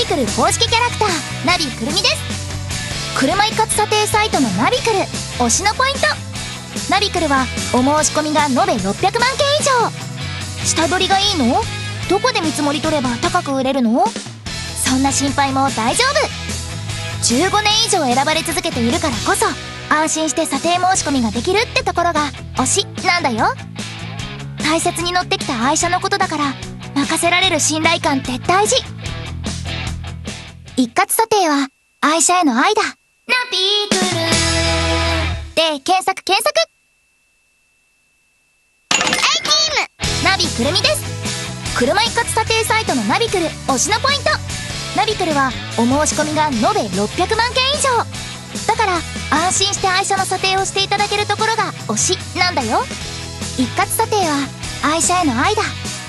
クル公式キャラクターナビくるみです。車一括査定サイトのナビクル推しのポイント。ナビクルはお申し込みが延べ600万件以上。下取りがいいの？どこで見積もり取れば高く売れるの？そんな心配も大丈夫。15年以上選ばれ続けているからこそ安心して査定申し込みができるってところが推しなんだよ。大切に乗ってきた愛車のことだから任せられる信頼感って大事。一括査定は愛車への愛だ。ナビクルで検索ナビくるみです。車一括査定サイトのナビクル推しのポイント。ナビクルはお申し込みが延べ600万件以上だから安心して愛車の査定をしていただけるところが推しなんだよ。一括査定は愛車への愛だ。